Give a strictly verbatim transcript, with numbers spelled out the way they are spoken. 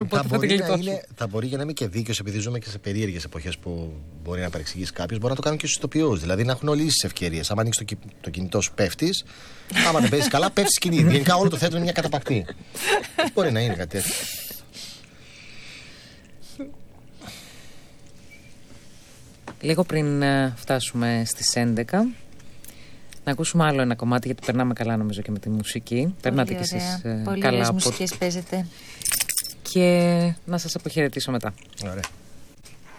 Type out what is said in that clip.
οπότε θα, θα τη γλιτώσω. Θα μπορεί για να είμαι και δίκαιος, επειδή ζούμε και σε περίεργες εποχές που μπορεί να παρεξηγήσει κάποιος, μπορεί να το κάνουν και στους ηθοποιούς. Δηλαδή να έχουν όλες τις ευκαιρίες. Άμα ανοίξει το, το κινητό σου, πέφτεις. Άμα δεν παίζεις καλά, πέφτεις σκηνή. Γενικά όλο το θέατρο είναι μια καταπακτή. Μπορεί να είναι κάτι τέτοιο. Λίγο πριν φτάσουμε στις έντεκα, να ακούσουμε άλλο ένα κομμάτι, γιατί περνάμε καλά νομίζω και με τη μουσική. Πολύ Περνάτε κι εσείς Πολύ καλά ωραίες από... μουσικές παίζετε. Και να σας αποχαιρετήσω μετά. Ωραία.